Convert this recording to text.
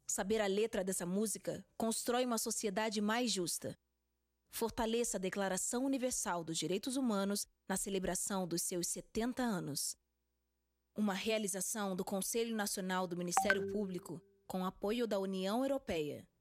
Saber a letra dessa música constrói uma sociedade mais justa. Fortaleça a Declaração Universal dos Direitos Humanos na celebração dos seus 70 anos. Uma realização do Conselho Nacional do Ministério Público com apoio da União Europeia.